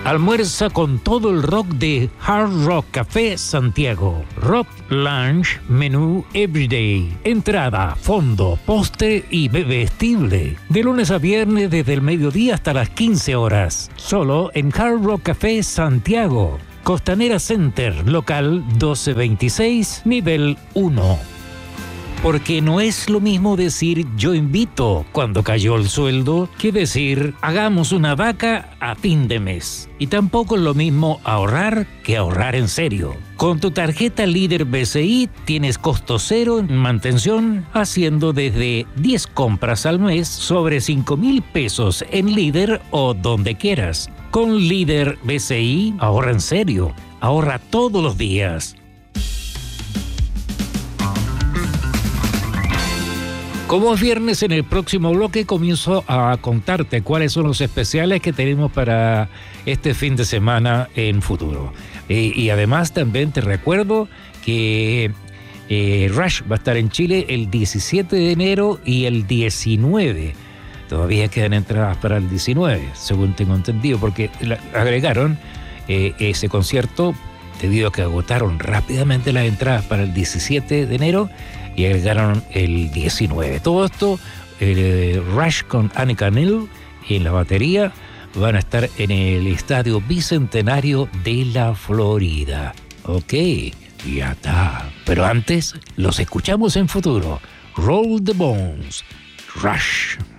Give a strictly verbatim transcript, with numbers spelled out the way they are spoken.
Almuerza con todo el rock de Hard Rock Café Santiago. Rock Lunch, menú Everyday. Entrada, fondo, postre y bebestible. De lunes a viernes desde el mediodía hasta las quince horas. Solo en Hard Rock Café Santiago. Costanera Center, local doce veintiséis, nivel uno. Porque no es lo mismo decir yo invito cuando cayó el sueldo que decir hagamos una vaca a fin de mes. Y tampoco es lo mismo ahorrar que ahorrar en serio. Con tu tarjeta Líder B C I tienes costo cero en mantención haciendo desde diez compras al mes sobre cinco mil pesos en Líder o donde quieras. Con Líder B C I ahorra en serio, ahorra todos los días. Como es viernes, en el próximo bloque comienzo a contarte cuáles son los especiales que tenemos para este fin de semana en futuro. Eh, y además también te recuerdo que eh, Rush va a estar en Chile el diecisiete de enero y el diecinueve. Todavía quedan entradas para el diecinueve, según tengo entendido, porque la, agregaron eh, ese concierto debido a que agotaron rápidamente las entradas para el diecisiete de enero y agregaron el diecinueve. Todo esto, eh, Rush con Annika Nell en la batería, van a estar en el Estadio Bicentenario de la Florida. Ok, ya está. Pero antes, los escuchamos en futuro. Roll the Bones, Rush.